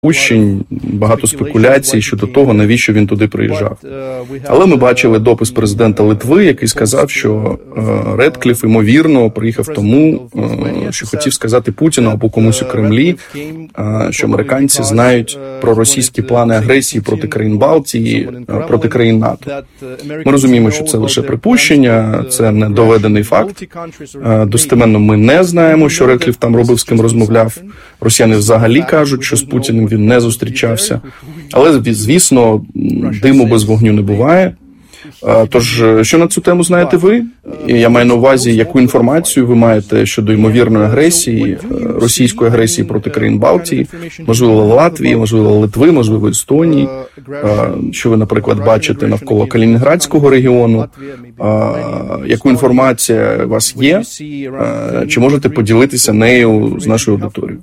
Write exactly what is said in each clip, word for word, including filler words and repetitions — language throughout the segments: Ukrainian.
припущень, багато спекуляцій щодо того, навіщо він туди приїжджав. Але ми бачили допис президента Литви, який сказав, що Редкліф, ймовірно, приїхав тому, що хотів сказати Путіну або комусь у Кремлі, що американці знають про російські плани агресії проти країн Балтії, проти країн НАТО. Ми розуміємо, що це лише припущення, це не доведений факт. Достеменно ми не знаємо, що Редкліф там робив, з ким розмовляв. Росіяни взагалі кажуть, що з Путіним він не зустрічався. Але, звісно, диму без вогню не буває. Тож, що на цю тему знаєте ви? Я маю на увазі, яку інформацію ви маєте щодо ймовірної агресії, російської агресії проти країн Балтії, можливо, Латвії, можливо, Литви, можливо, Естонії, що ви, наприклад, бачите навколо Калінінградського регіону, яку інформація у вас є, чи можете поділитися нею з нашою аудиторією?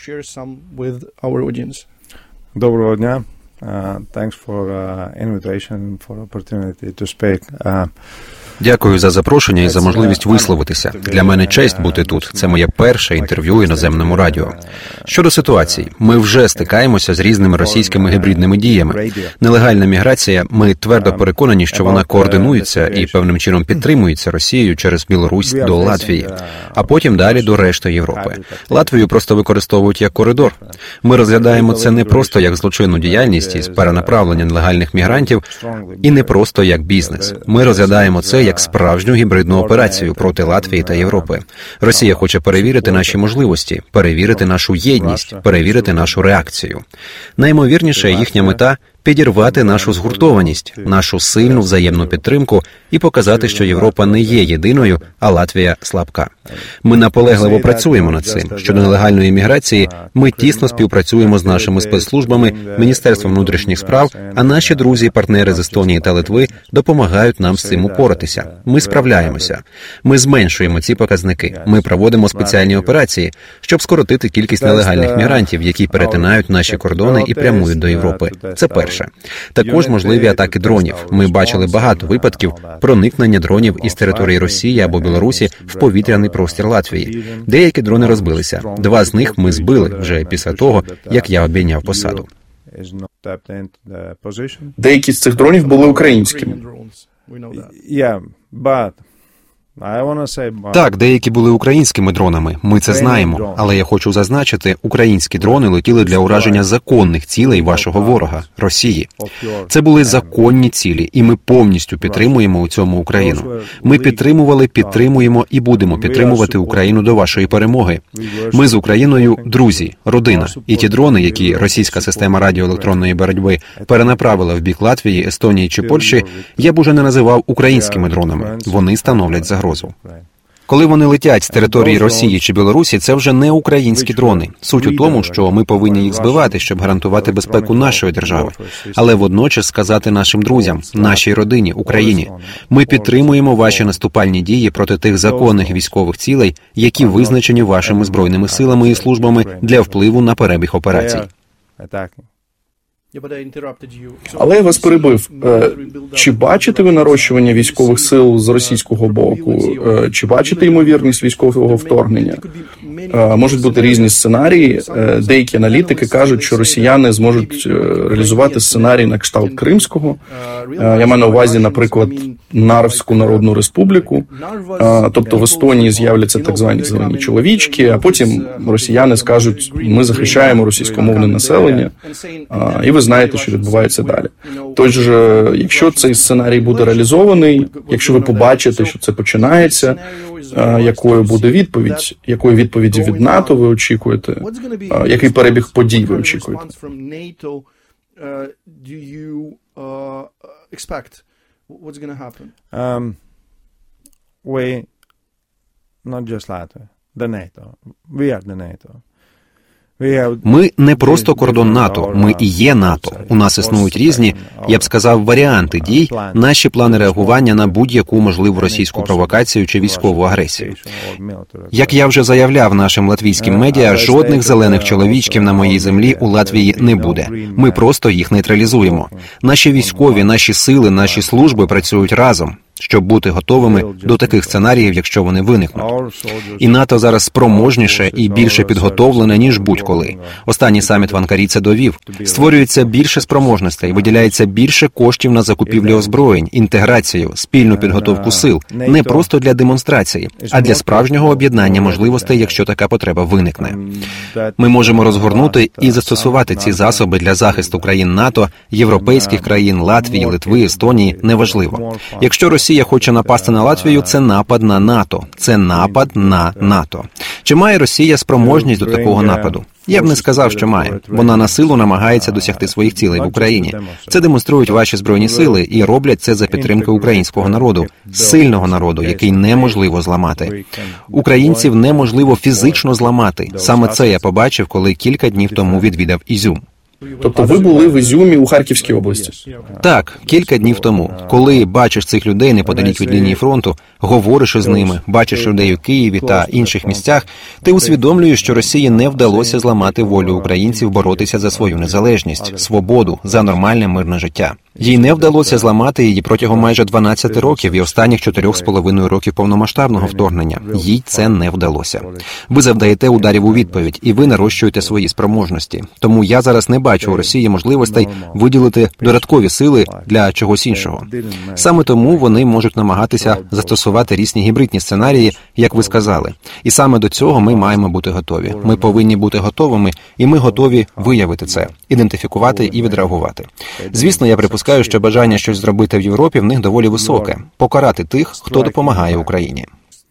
Доброго дня. Uh, thanks for uh, invitation, for opportunity to speak. Uh, Дякую за запрошення і за можливість висловитися. Для мене честь бути тут. Це моє перше інтерв'ю у іноземному радіо. Щодо ситуації, ми вже стикаємося з різними російськими гібридними діями. Нелегальна міграція, ми твердо переконані, що вона координується і певним чином підтримується Росією через Білорусь до Латвії, а потім далі до решти Європи. Латвію просто використовують як коридор. Ми розглядаємо це не просто як злочинну діяльність із перенаправлення нелегальних мігрантів, і не просто як бізнес. Ми розглядаємо це як справжню гібридну операцію проти Латвії та Європи. Росія хоче перевірити наші можливості, перевірити нашу єдність, перевірити нашу реакцію. Найімовірніше, їхня мета – підірвати нашу згуртованість, нашу сильну взаємну підтримку і показати, що Європа не є єдиною, а Латвія слабка. Ми наполегливо працюємо над цим. Щодо нелегальної міграції, ми тісно співпрацюємо з нашими спецслужбами, Міністерством внутрішніх справ, а наші друзі і партнери з Естонії та Литви допомагають нам з цим упоратися. Ми справляємося. Ми зменшуємо ці показники. Ми проводимо спеціальні операції, щоб скоротити кількість нелегальних мігрантів, які перетинають наші кордони і прямують до Європи. Це перше. Також можливі атаки дронів. Ми бачили багато випадків проникнення дронів із території Росії або Білорусі в повітряний простір Латвії. Деякі дрони розбилися. Два з них ми збили вже після того, як я обійняв посаду. Деякі з цих дронів були українськими. Так, деякі були українськими дронами, ми це знаємо, але я хочу зазначити, українські дрони летіли для ураження законних цілей вашого ворога – Росії. Це були законні цілі, і ми повністю підтримуємо у цьому Україну. Ми підтримували, підтримуємо і будемо підтримувати Україну до вашої перемоги. Ми з Україною – друзі, родина. І ті дрони, які російська система радіоелектронної боротьби перенаправила в бік Латвії, Естонії чи Польщі, я б уже не називав українськими дронами. Вони становлять загрозу. Коли вони летять з території Росії чи Білорусі, це вже не українські дрони. Суть у тому, що ми повинні їх збивати, щоб гарантувати безпеку нашої держави. Але водночас сказати нашим друзям, нашій родині, Україні, ми підтримуємо ваші наступальні дії проти тих законних військових цілей, які визначені вашими збройними силами і службами для впливу на перебіг операцій. Але я вас перебив. Чи бачите ви нарощування військових сил з російського боку? Чи бачите ймовірність військового вторгнення? Можуть бути різні сценарії. Деякі аналітики кажуть, що росіяни зможуть реалізувати сценарій на кшталт Кримського. Я маю на увазі, наприклад, Нарвську Народну Республіку. Тобто в Естонії з'являться так звані зелені чоловічки, а потім росіяни скажуть, ми захищаємо російськомовне населення. І ви знаєте, що відбувається далі. Тож, якщо цей сценарій буде реалізований, якщо ви побачите, що це починається, якою буде відповідь, якої відповіді від НАТО ви очікуєте, який перебіг подій ви очікуєте? Um, we, not just Latvia, the NATO. We are the NATO. Ми не просто кордон НАТО, ми і є НАТО. У нас існують різні, я б сказав, варіанти дій, наші плани реагування на будь-яку можливу російську провокацію чи військову агресію. Як я вже заявляв нашим латвійським медіа, жодних зелених чоловічків на моїй землі у Латвії не буде. Ми просто їх нейтралізуємо. Наші військові, наші сили, наші служби працюють разом. щоб бути готовими до таких сценаріїв, якщо вони виникнуть. І НАТО зараз спроможніше і більше підготовлене, ніж будь-коли. Останній саміт в Анкарі це довів. Створюється більше спроможностей, виділяється більше коштів на закупівлю озброєнь, інтеграцію, спільну підготовку сил. Не просто для демонстрації, а для справжнього об'єднання можливостей, якщо така потреба виникне. Ми можемо розгорнути і застосувати ці засоби для захисту країн НАТО, європейських країн, Латвії, Литви, Естонії, неважливо. Якщо Росія хоче напасти на Латвію, це напад на НАТО. Це напад на НАТО. Чи має Росія спроможність до такого нападу? Я б не сказав, що має. Вона на силу намагається досягти своїх цілей в Україні. Це демонструють ваші Збройні сили і роблять це за підтримки українського народу, сильного народу, який неможливо зламати. Українців неможливо фізично зламати. Саме це я побачив, коли кілька днів тому відвідав Ізюм. Тобто ви були в Ізюмі у Харківській області? Так, кілька днів тому. Коли бачиш цих людей неподалік від лінії фронту, говориш із ними, бачиш людей у Києві та інших місцях, ти усвідомлюєш, що Росії не вдалося зламати волю українців боротися за свою незалежність, свободу, за нормальне мирне життя. Їй не вдалося зламати її протягом майже дванадцяти років і останніх чотирьох з половиною років повномасштабного вторгнення. Їй це не вдалося. Ви завдаєте ударів у відповідь, і ви нарощуєте свої спроможності. Тому я зараз не бачу у Росії можливостей виділити додаткові сили для чогось іншого. Саме тому вони можуть намагатися застосувати різні гібридні сценарії, як ви сказали. І саме до цього ми маємо бути готові. Ми повинні бути готовими, і ми готові виявити це, ідентифікувати і відреагувати. Звісно, я припускаю, що бажання щось зробити в Європі в них доволі високе – покарати тих, хто допомагає Україні.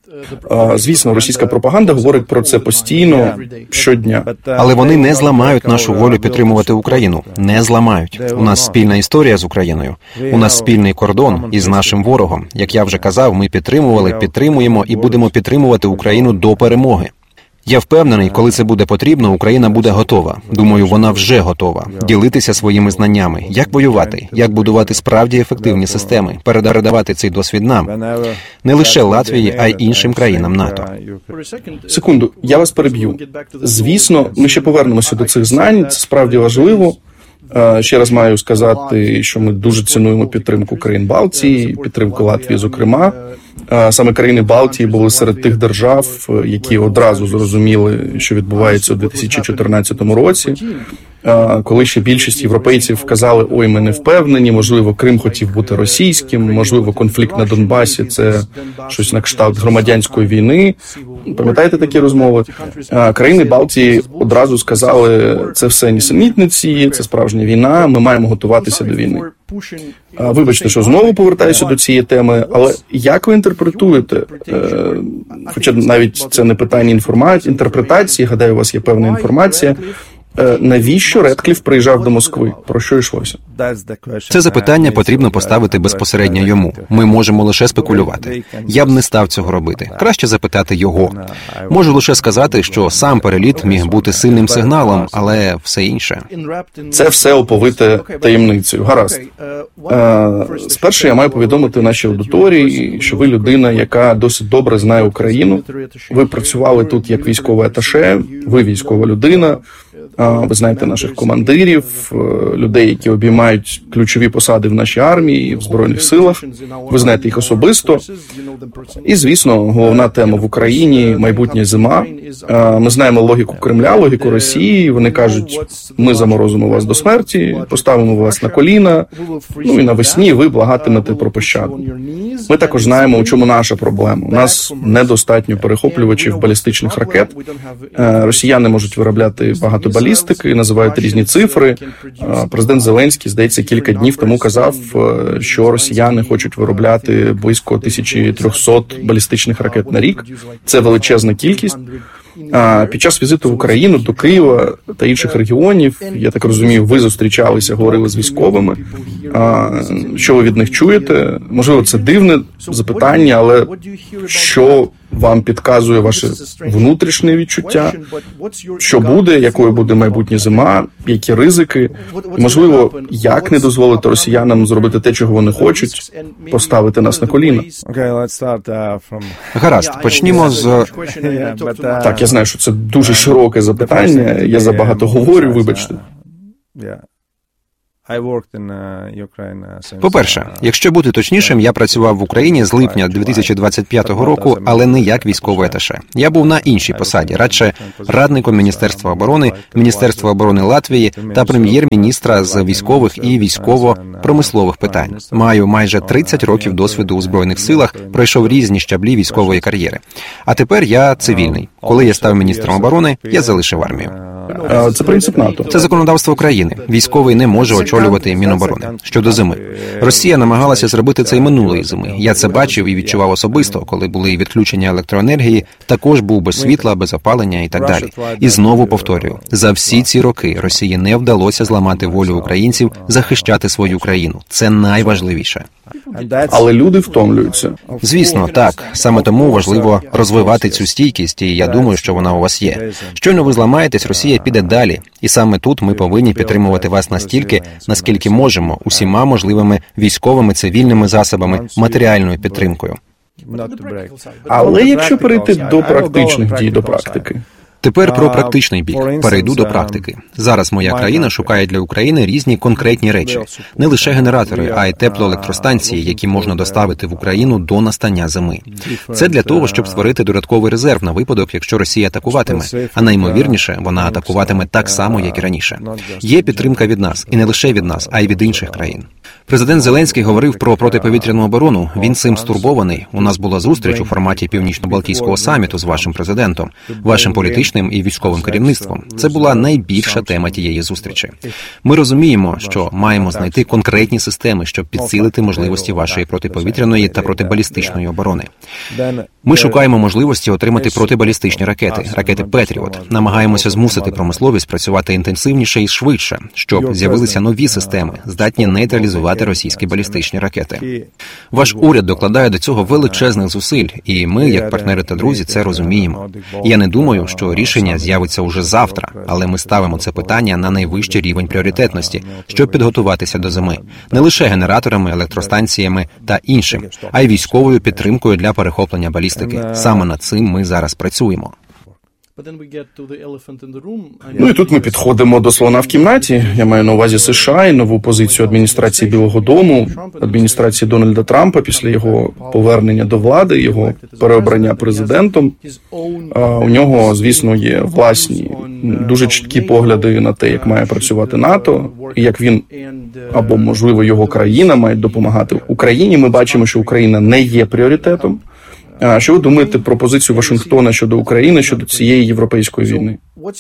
Звісно, російська пропаганда говорить про це постійно, щодня. Але вони не зламають нашу волю підтримувати Україну. Не зламають. У нас спільна історія з Україною. У нас спільний кордон із нашим ворогом. Як я вже казав, ми підтримували, підтримуємо і будемо підтримувати Україну до перемоги. Я впевнений, коли це буде потрібно, Україна буде готова. Думаю, вона вже готова. Ділитися своїми знаннями. Як воювати, як будувати справді ефективні системи, передавати цей досвід нам. Не лише Латвії, а й іншим країнам НАТО. Секунду, я вас переб'ю. Звісно, ми ще повернемося до цих знань, це справді важливо. Ще раз маю сказати, що ми дуже цінуємо підтримку країн Балтії, підтримку Латвії, зокрема. Саме країни Балтії були серед тих держав, які одразу зрозуміли, що відбувається у дві тисячі чотирнадцятому році, коли ще більшість європейців казали, ой, ми не впевнені, можливо, Крим хотів бути російським, можливо, конфлікт на Донбасі – це щось на кшталт громадянської війни. Пам'ятаєте такі розмови? Країни Балтії одразу сказали, це все нісенітниці, це справжня війна, ми маємо готуватися до війни. Вибачте, що знову повертаюся до цієї теми, але як ви інтерпретуєте, хоча навіть це не питання інформації, інтерпретації, гадаю, у вас є певна інформація, навіщо Редкліф приїжджав до Москви? Про що йшлося? Це запитання потрібно поставити безпосередньо йому. Ми можемо лише спекулювати. Я б не став цього робити. Краще запитати його. Можу лише сказати, що сам переліт міг бути сильним сигналом, але все інше. Це все оповите таємницею. Гаразд. Спершу я маю повідомити нашій аудиторії, що ви людина, яка досить добре знає Україну. Ви працювали тут як військовий аташе, ви військова людина. Ви знаєте наших командирів, людей, які обіймають ключові посади в нашій армії, в Збройних силах. Ви знаєте їх особисто. І, звісно, головна тема в Україні – майбутня зима. Ми знаємо логіку Кремля, логіку Росії. Вони кажуть, ми заморозимо вас до смерті, поставимо вас на коліна, ну і навесні ви благатимете про пощаду. Ми також знаємо, у чому наша проблема. У нас недостатньо перехоплювачів балістичних ракет. Росіяни можуть виробляти багато балістики, називають різні цифри. Президент Зеленський, здається, кілька днів тому казав, що росіяни хочуть виробляти близько тисяча триста балістичних ракет на рік. Це величезна кількість. Під час візиту в Україну до Києва та інших регіонів, я так розумію, ви зустрічалися, говорили з військовими. Що ви від них чуєте? Можливо, це дивне запитання, але що вам підказує ваше внутрішнє відчуття? Що буде, якою буде майбутня зима, які ризики? І, можливо, як не дозволити росіянам зробити те, чого вони хочуть, поставити нас на коліна? Гаразд, почнімо з... Так, я знаю, що це дуже широке запитання, я забагато говорю, вибачте. По-перше, якщо бути точнішим, я працював в Україні з липня дві тисячі двадцять п'ятого року, але не як військовий аташе. Я був на іншій посаді, радше радником Міністерства оборони, Міністерства оборони Латвії та прем'єр-міністра з військових і військово-промислових питань. Маю майже тридцять років досвіду у Збройних силах, пройшов різні щаблі військової кар'єри. А тепер я цивільний. Коли я став міністром оборони, я залишив армію. Це принцип НАТО. Це законодавство країни. Військовий не може очолювати Міноборони. Щодо зими. Росія намагалася зробити це й минулої зими. Я це бачив і відчував особисто, коли були відключення електроенергії, також був без світла, без опалення і так далі. І знову повторюю, за всі ці роки Росії не вдалося зламати волю українців захищати свою країну. Це найважливіше. Але люди втомлюються. Звісно, так. Саме тому важливо розвивати цю стійкість, і я думаю, що вона у вас є. Щойно ви зламаєтесь, Росія піде далі. І саме тут ми повинні підтримувати вас настільки, наскільки можемо, усіма можливими військовими, цивільними засобами, матеріальною підтримкою. Але якщо перейти до практичних дій, до практики. Тепер про практичний бік. Перейду до практики. Зараз моя країна шукає для України різні конкретні речі. Не лише генератори, а й теплоелектростанції, які можна доставити в Україну до настання зими. Це для того, щоб створити додатковий резерв на випадок, якщо Росія атакуватиме. А найімовірніше, вона атакуватиме так само, як і раніше. Є підтримка від нас. І не лише від нас, а й від інших країн. Президент Зеленський говорив про протиповітряну оборону. Він цим стурбований. У нас була зустріч у форматі Північно-Балтійського саміту з вашим президентом, вашим політичним і військовим керівництвом. Це була найбільша тема тієї зустрічі. Ми розуміємо, що маємо знайти конкретні системи, щоб підсилити можливості вашої протиповітряної та протибалістичної оборони. Ми шукаємо можливості отримати протибалістичні ракети, ракети «Петріот». Намагаємося змусити промисловість працювати інтенсивніше і швидше, щоб з'явилися нові системи, здатні нейтралізувати російські балістичні ракети. Ваш уряд докладає до цього величезних зусиль, і ми, як партнери та друзі, це розуміємо. Я не думаю, що рішення з'явиться уже завтра, але ми ставимо це питання на найвищий рівень пріоритетності, щоб підготуватися до зими. Не лише генераторами, електростанціями та іншим, а й військовою підтримкою для перехоплення балістики. Саме над цим ми зараз працюємо. Ну і тут ми підходимо до слона в кімнаті. Я маю на увазі США і нову позицію адміністрації Білого дому, адміністрації Дональда Трампа після його повернення до влади, його переобрання президентом. У нього, звісно, є власні, дуже чіткі погляди на те, як має працювати НАТО, і як він, або, можливо, його країна мають допомагати Україні. Ми бачимо, що Україна не є пріоритетом. А що ви думаєте про позицію Вашингтона щодо України, щодо цієї європейської війни?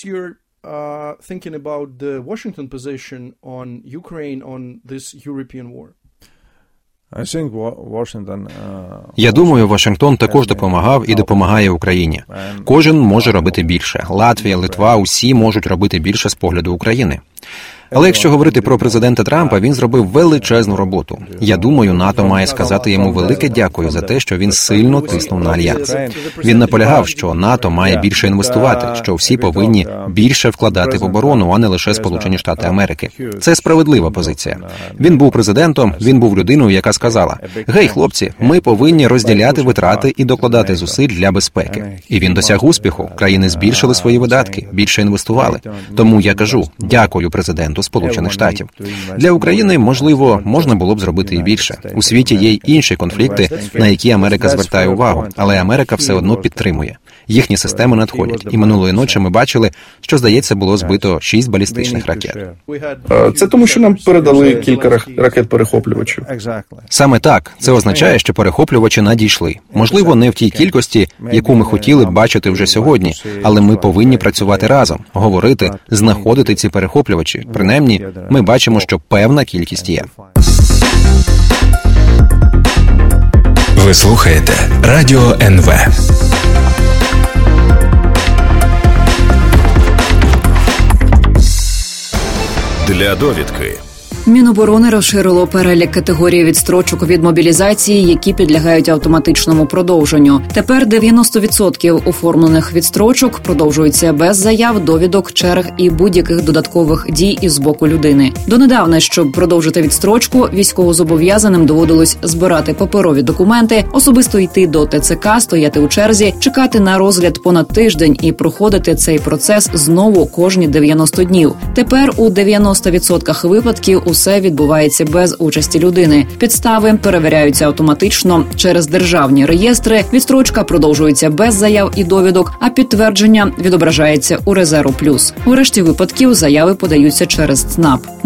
Я думаю, Вашингтон також допомагав і допомагає Україні. Кожен може робити більше. Латвія, Литва, усі можуть робити більше з погляду України. Але якщо говорити про президента Трампа, він зробив величезну роботу. Я думаю, НАТО має сказати йому велике дякую за те, що він сильно тиснув на Альянс. Він наполягав, що НАТО має більше інвестувати, що всі повинні більше вкладати в оборону, а не лише Сполучені Штати Америки. Це справедлива позиція. Він був президентом, він був людиною, яка сказала: «Гей, хлопці, ми повинні розділяти витрати і докладати зусиль для безпеки». І він досяг успіху. Країни збільшили свої видатки, більше інвестували. Тому я кажу, дякую президенту Сполучених Штатів. Для України, можливо, можна було б зробити і більше. У світі є й інші конфлікти, на які Америка звертає увагу, але Америка все одно підтримує. Їхні системи надходять. І минулої ночі ми бачили, що, здається, було збито шість балістичних ракет. Це тому, що нам передали кілька ракет-перехоплювачів. Саме так. Це означає, що перехоплювачі надійшли. Можливо, не в тій кількості, яку ми хотіли б бачити вже сьогодні, але ми повинні працювати разом, говорити, знаходити ці перехоплювачі. Принаймні, ми бачимо, що певна кількість є. Ви слухаєте Радіо ен ве. Для довідки. Міноборони розширило перелік категорій відстрочок від мобілізації, які підлягають автоматичному продовженню. Тепер дев'яносто відсотків оформлених відстрочок продовжуються без заяв, довідок, черг і будь-яких додаткових дій із боку людини. Донедавна, щоб продовжити відстрочку, військовозобов'язаним доводилось збирати паперові документи, особисто йти до те це ка, стояти у черзі, чекати на розгляд понад тиждень і проходити цей процес знову кожні дев'яносто днів. Тепер у дев'яноста відсотках випадків усе відбувається без участі людини. Підстави перевіряються автоматично через державні реєстри. Відстрочка продовжується без заяв і довідок, а підтвердження відображається у Резерв Плюс. У решті випадків заяви подаються через ЦНАП.